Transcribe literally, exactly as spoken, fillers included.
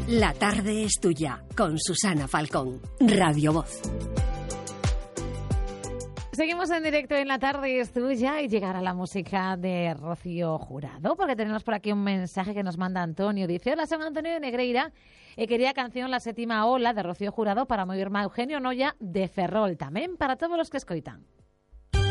La tarde es tuya, con Susana Falcón, Radio Voz. Seguimos en directo en La tarde es tuya y llegará la música de Rocío Jurado, porque tenemos por aquí un mensaje que nos manda Antonio. Dice: hola, soy Antonio de Negreira e quería canción La séptima ola de Rocío Jurado para moverme a Eugenio Noya de Ferrol, tamén para todos los que escoitan.